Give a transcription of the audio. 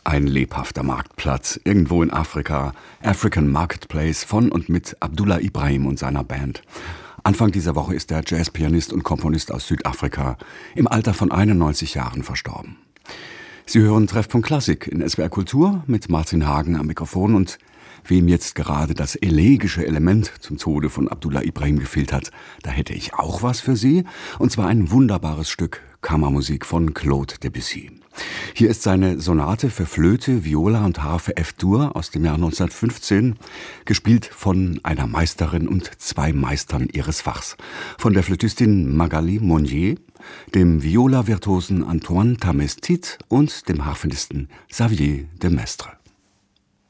Ein lebhafter Marktplatz irgendwo in Afrika, African Marketplace von und mit Abdullah Ibrahim und seiner Band. Anfang dieser Woche ist der Jazzpianist und Komponist aus Südafrika im Alter von 91 Jahren verstorben. Sie hören Treffpunkt Klassik in SWR Kultur mit Martin Hagen am Mikrofon, und wem jetzt gerade das elegische Element zum Tode von Abdullah Ibrahim gefehlt hat, da hätte ich auch was für Sie, und zwar ein wunderbares Stück Kammermusik von Claude Debussy. Hier ist seine Sonate für Flöte, Viola und Harfe F-Dur aus dem Jahr 1915, gespielt von einer Meisterin und zwei Meistern ihres Fachs, von der Flötistin Magali Monnier, dem Viola-Virtuosen Antoine Tamestit und dem Harfenisten Xavier de Maistre.